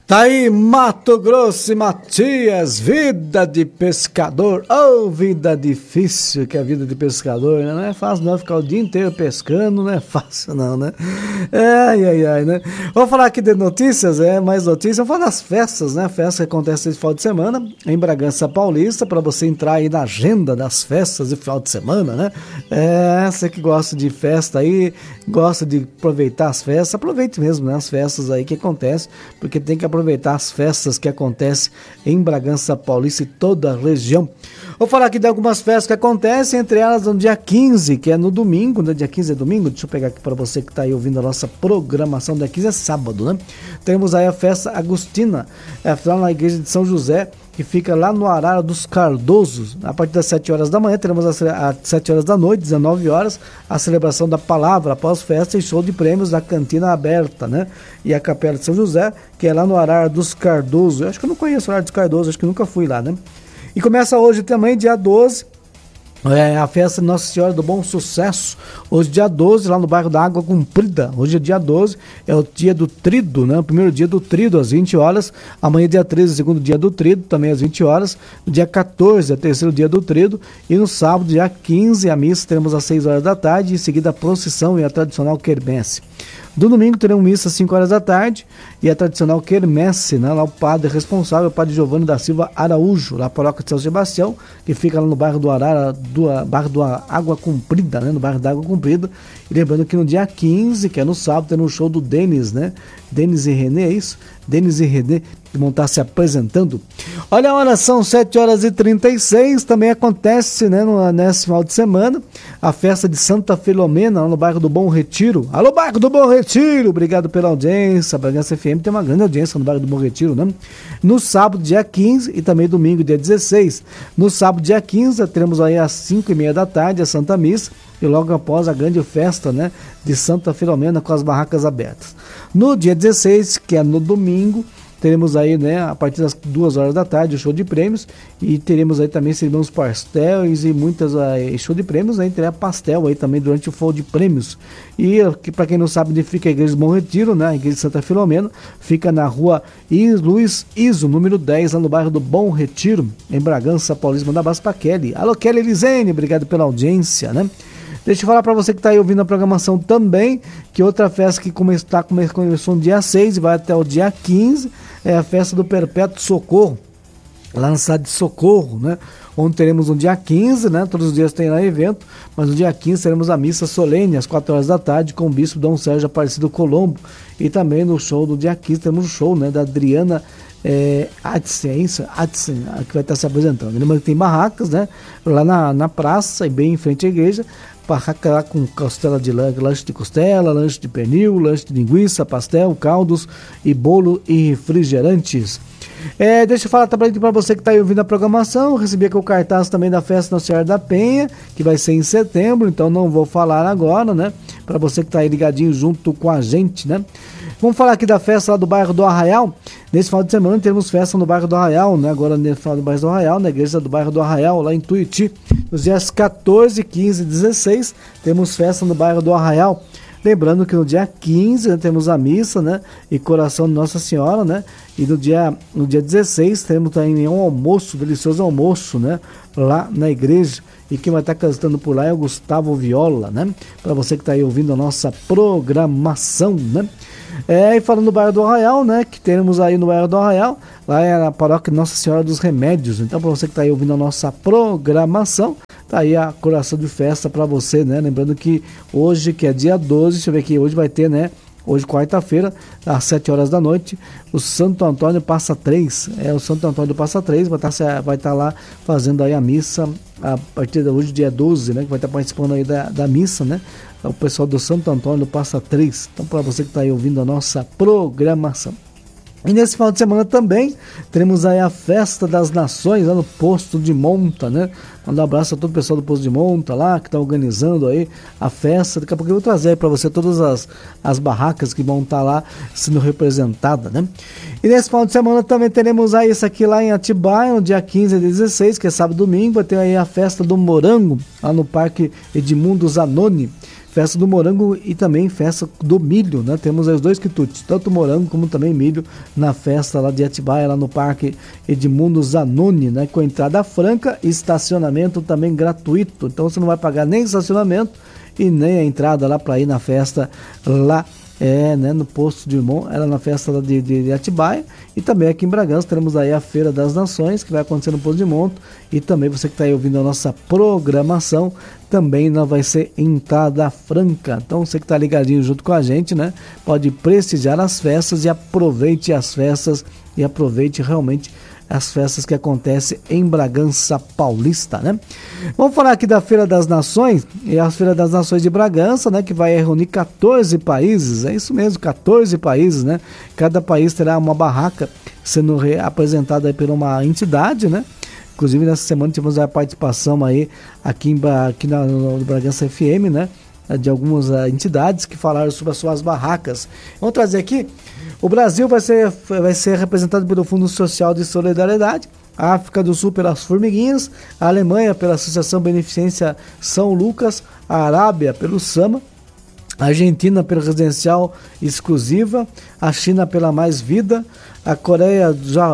Tá aí Mato Grosso e Matias, vida de pescador, vida difícil que é a vida de pescador, né? Não é fácil não ficar o dia inteiro pescando, não é fácil não, né? Ai, né? Vamos falar aqui de notícias, mais notícias, vamos falar das festas, né? Festas que acontecem esse final de semana em Bragança Paulista, para você entrar aí na agenda das festas de final de semana, né? Você que gosta de festa aí, gosta de aproveitar as festas, aproveite mesmo, né? As festas aí que acontecem, porque tem que aproveitar as festas que acontecem em Bragança Paulista e toda a região. Vou falar aqui de algumas festas que acontecem, entre elas no dia 15, que é no domingo, né? Dia 15 é domingo, deixa eu pegar aqui para você que está aí ouvindo a nossa programação, dia 15 é sábado, né? Temos aí a festa agostina, lá na igreja de São José, que fica lá no Arara dos Cardosos. A partir das 7 horas da manhã, teremos às 7 horas da noite, 19 horas, a celebração da palavra após festa e show de prêmios da cantina aberta, né? E a Capela de São José, que é lá no Arara dos Cardosos. Eu acho que eu não conheço o Arara dos Cardosos, acho que nunca fui lá, né? E começa hoje também, dia 12, a festa de Nossa Senhora do Bom Sucesso, hoje dia 12, lá no bairro da Água Comprida. Hoje é dia 12, é o dia do trido, né? O primeiro dia do trido, às 20 horas. Amanhã, dia 13, o segundo dia do trido, também às 20 horas. No dia 14, é o terceiro dia do trido. E no sábado, dia 15, a missa teremos às 6 horas da tarde. Em seguida, a procissão e a tradicional quermesse. Do domingo teremos missa às 5 horas da tarde e a tradicional quermesse, né? Lá o padre responsável, o padre Giovanni da Silva Araújo, lá a paróquia de São Sebastião, que fica lá no bairro do Arara, bairro da Água Comprida, né? No bairro da Água Comprida. E lembrando que no dia 15, que é no sábado, tem um show do Denis, né? Denis e René, é isso? Denis e René, que vão estar se apresentando. Olha a hora, são 7 horas e 36, também acontece, né, nesse final de semana, a festa de Santa Filomena, lá no bairro do Bom Retiro. Alô, bairro do Bom Retiro, obrigado pela audiência. A Bragança FM tem uma grande audiência no bairro do Bom Retiro, né? No sábado, dia 15 e também domingo, dia 16. No sábado, dia 15, teremos aí às 5h30 da tarde a Santa Missa, e logo após a grande festa, né, de Santa Filomena com as barracas abertas. No dia 16, que é no domingo, teremos aí, né, a partir das 2 horas da tarde o show de prêmios, e teremos aí também servimos pastéis e muitas show de prêmios, né, entrega pastel aí também durante o show de prêmios. E para quem não sabe onde fica a igreja de Bom Retiro, né, a igreja de Santa Filomena, fica na rua Luiz Iso, número 10, lá no bairro do Bom Retiro, em Bragança Paulista. Manda abraço pra Kelly. Alô, Kelly Elisene, obrigado pela audiência, né? Deixa eu falar para você que está aí ouvindo a programação também, que outra festa que começou no dia 6 e vai até o dia 15, é a festa do Perpétuo Socorro, lá na cidade de Socorro, né? Onde teremos no dia 15, né? Todos os dias tem lá evento, mas no dia 15 teremos a missa solene, às 4 horas da tarde, com o bispo Dom Sérgio Aparecido Colombo. E também no show do dia 15 temos o show, né, da Adriana Adsen, que vai estar se apresentando. Lembrando que tem barracas, né, lá na praça e bem em frente à igreja, barraca lá com costela de lanche de costela, lanche de pernil, lanche de linguiça, pastel, caldos e bolo e refrigerantes. Deixa eu falar também para você que está aí ouvindo a programação, eu recebi aqui o cartaz também da festa Nossa Senhora da Penha, que vai ser em setembro, então não vou falar agora, né, para você que está aí ligadinho junto com a gente, né. Vamos falar aqui da festa lá do bairro do Arraial. Nesse final de semana temos festa no bairro do Arraial, né? Agora no final do bairro do Arraial, na igreja do bairro do Arraial, lá em Tuiuti. Nos dias 14, 15 e 16 temos festa no bairro do Arraial. Lembrando que no dia 15, né, temos a missa, né? E coração de Nossa Senhora, né? E no dia 16 temos também um almoço, delicioso almoço, né? Lá na igreja. E quem vai estar cantando por lá é o Gustavo Viola, né? Para você que está aí ouvindo a nossa programação, né? E falando do bairro do Arraial, né, que temos aí no bairro do Arraial, lá é a paróquia Nossa Senhora dos Remédios. Então, para você que está aí ouvindo a nossa programação, tá aí a coração de festa para você, né? Lembrando que hoje, que é dia 12, deixa eu ver aqui, hoje vai ter, né? Hoje, quarta-feira, às 7 horas da noite, o Santo Antônio Passa 3. O Santo Antônio Passa 3 vai estar lá fazendo aí a missa a partir de hoje, dia 12, né? Que vai estar participando aí da missa, né? O pessoal do Santo Antônio Passa 3. Então, para você que está aí ouvindo a nossa programação. E nesse final de semana também teremos aí a Festa das Nações lá no Posto de Monta, né? Mandar um abraço a todo o pessoal do Posto de Monta lá, que está organizando aí a festa. Daqui a pouco eu vou trazer aí para você todas as barracas que vão estar lá sendo representadas, né? E nesse final de semana também teremos aí isso aqui lá em Atibaia, no dia 15 e 16, que é sábado e domingo, vai ter aí a Festa do Morango, lá no Parque Edmundo Zanoni. festa do morango e também festa do milho, né? Temos os dois quitutes, tanto morango como também milho na festa lá de Atibaia, lá no Parque Edmundo Zanoni, né? Com entrada franca e estacionamento também gratuito. Então você não vai pagar nem estacionamento e nem a entrada lá para ir na festa lá né, no posto de Irmão, era na festa de Atibaia, e também aqui em Bragança teremos aí a Feira das Nações, que vai acontecer no posto de Monte, e também você que está aí ouvindo a nossa programação, também não vai ser entrada franca. Então você que está ligadinho junto com a gente, né, pode prestigiar as festas e aproveite as festas e aproveite realmente as festas que acontecem em Bragança Paulista, né? Vamos falar aqui da Feira das Nações, e a Feira das Nações de Bragança, né, que vai reunir 14 países, é isso mesmo, 14 países, né? Cada país terá uma barraca sendo apresentada aí por uma entidade, né? Inclusive nessa semana tivemos a participação aí aqui no Bragança FM, né? De algumas entidades que falaram sobre as suas barracas. Vamos trazer aqui. O Brasil vai ser representado pelo Fundo Social de Solidariedade, a África do Sul pelas Formiguinhas, a Alemanha pela Associação Beneficência São Lucas, a Arábia pelo SAMA, a Argentina pela Residencial Exclusiva, a China pela Mais Vida, a Coreia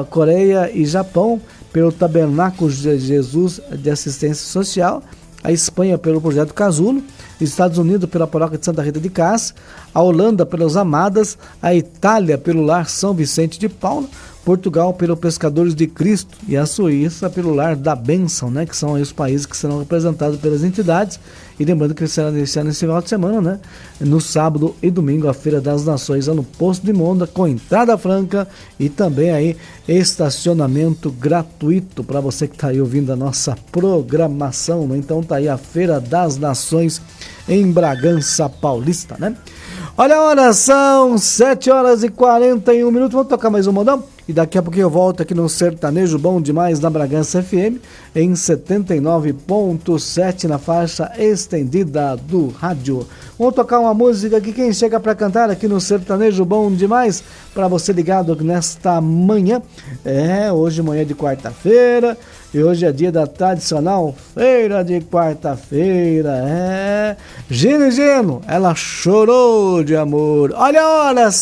e Japão pelo Tabernáculo de Jesus de Assistência Social, a Espanha pelo Projeto Casulo, Estados Unidos pela Paróquia de Santa Rita de Cássia, a Holanda pelas Amadas, a Itália pelo Lar São Vicente de Paula, Portugal pelo Pescadores de Cristo e a Suíça pelo Lar da Bênção, né, que são aí os países que serão representados pelas entidades. E lembrando que será iniciado nesse final de semana, né, no sábado e domingo, a Feira das Nações lá no Posto de Monda, com entrada franca e também aí estacionamento gratuito para você que está aí ouvindo a nossa programação, né? Então tá aí a Feira das Nações em Bragança Paulista, né? Olha a hora, são 7h41. Vamos tocar mais um modão? E daqui a pouquinho eu volto aqui no Sertanejo Bom Demais na Bragança FM, em 79.7 na faixa estendida do rádio. Vamos tocar uma música aqui, quem chega para cantar aqui no Sertanejo Bom Demais, para você ligado nesta manhã. Hoje manhã de quarta-feira, e hoje é dia da tradicional feira de quarta-feira. Gino, ela chorou de amor. Olha a hora,